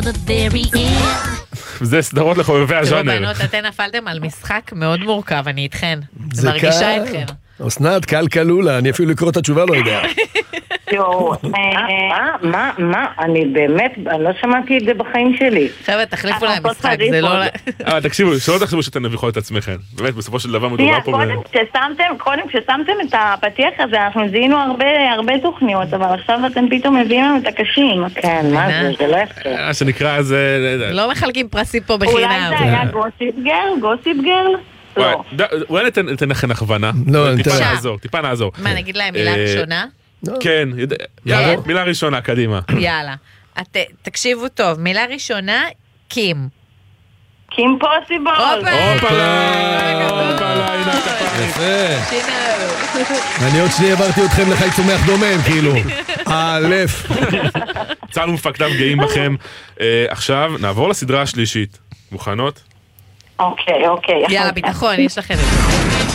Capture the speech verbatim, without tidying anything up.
to the very end. זה סדרות לחובבי הז'אנר. תראו בנות, אתן נפלתם על משחק מאוד מורכב, אני איתכן. זה מרגישה אתכן. אסנת, קל קלולה, אני אפילו לקרוא את התשובה לא יודע. יואו, מה, מה, מה, אני באמת, אני לא שמעתי את זה בחיים שלי. חבר'ה, תחליפו להם משחק, זה לא... אה, תקשיבו, שלא תחשבו שאתן נביכות את עצמכם. באמת, בסופו של דבר מדובר פה... קודם כששמתם את הפתיח הזה, אנחנו זיהינו הרבה תוכניות, אבל עכשיו אתם פתאום מביאים לנו את הקשים. כן, מה זה, זה לא יפה. מה שנקרא, זה... לא מחלקים פרסים פה בחינם. אולי זה היה גוסיפ גרל? גוסיפ גרל? לא. אולי ניתן לכם הכוונה. טיפה נעזור, טיפה נעזור. מה, נגיד להם מילה ראשונה? כן, יאללה, מילה ראשונה, קדימה. יאללה. תקשיבו טוב, מילה ראשונה, קים. קים פוסיבול. הופה! הופלה, הופלה, הנה כפיים. יפה. שינו. אני עוד שנייה עברתי אתכם לחי צומח דומם, כאילו. א'. צה"ל ומפקדיו גאים בכם. עכשיו נעבור לסדרה השלישית. מוכנות? אוקיי, אוקיי. יאללה, ביטחון, יש לכם את זה.